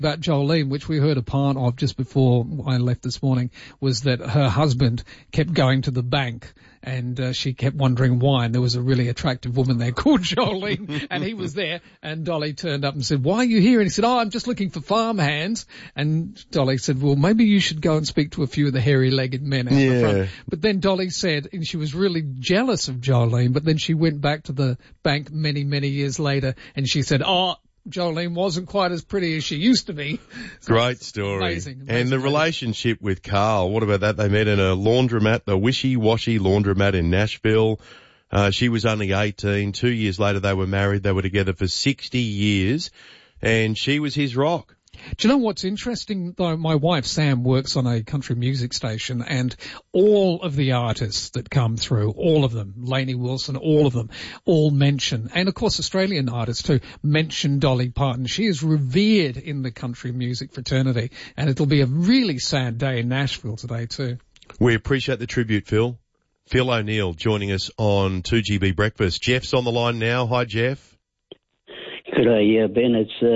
about Jolene, which we heard a part of just before I left this morning, was that her husband kept going to the bank and she kept wondering why, and there was a really attractive woman there called Jolene, and he was there, and Dolly turned up and said, "Why are you here?" And he said, "Oh, I'm just looking for farm hands." And Dolly said, "Well, maybe you should go and speak to a few of the hairy-legged men out the front." But then Dolly said, and she was really jealous of Jolene, but then she went back to the bank many, many years later, and she said, "Oh, Jolene wasn't quite as pretty as she used to be." So great story. Amazing. And the relationship with Carl, what about that? They met in a laundromat, the Wishy Washy laundromat in Nashville. She was only 18. 2 years later they were married. They were together for 60 years and she was his rock. Do you know what's interesting, though? My wife, Sam, works on a country music station, and all of the artists that come through, all of them, Lainey Wilson, all of them, all mention, and of course Australian artists too, mention Dolly Parton. She is revered in the country music fraternity, and it'll be a really sad day in Nashville today too. We appreciate the tribute, Phil. Phil O'Neill joining us on 2GB Breakfast. Jeff's on the line now. Hi, Jeff. Good day, Ben.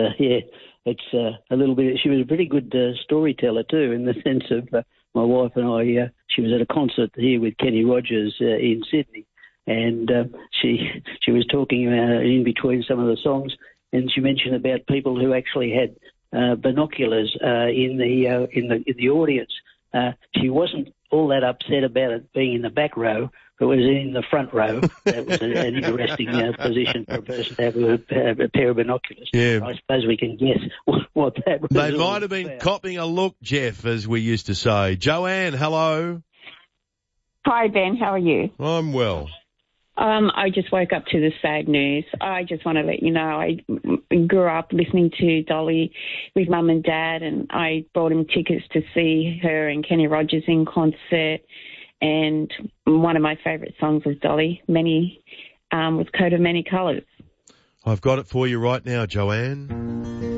It's a little bit. She was a pretty good storyteller too, in the sense of my wife and I. She was at a concert here with Kenny Rogers in Sydney, and she was talking in between some of the songs, and she mentioned about people who actually had binoculars in the audience. She wasn't all that upset about it being in the back row. It was in the front row. That was an interesting position for a person to have a pair of binoculars. Yeah. I suppose we can guess what that was. They might have been copping a look, Jeff, as we used to say. Joanne, hello. Hi, Ben. How are you? I'm well. I just woke up to the sad news. I just want to let you know I grew up listening to Dolly with Mum and Dad, and I bought him tickets to see her and Kenny Rogers in concert. And one of my favourite songs of Dolly, was Coat of Many Colours. I've got it for you right now, Joanne.